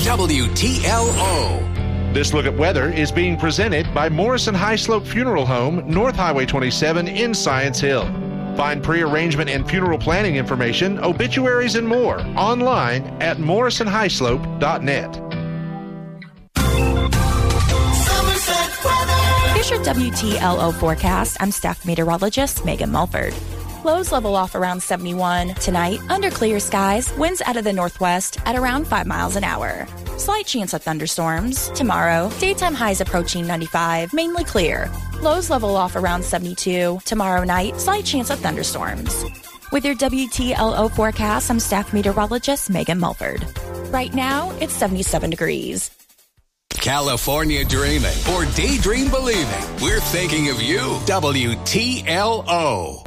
WTLO. This look at weather is being presented by Morrison High Slope Funeral Home, North Highway 27 in Science Hill. Find pre-arrangement and funeral planning information, obituaries, and more online at morrisonhighslope.net. Here's your WTLO forecast. I'm staff meteorologist Megan Mulford. Lows level off around 71. Tonight, under clear skies, winds out of the northwest at around 5 miles an hour. Slight chance of thunderstorms. Tomorrow, daytime highs approaching 95, mainly clear. Lows level off around 72. Tomorrow night, slight chance of thunderstorms. With your WTLO forecast, I'm staff meteorologist Megan Mulford. Right now, it's 77 degrees. California dreaming or daydream believing. We're thinking of you. WTLO.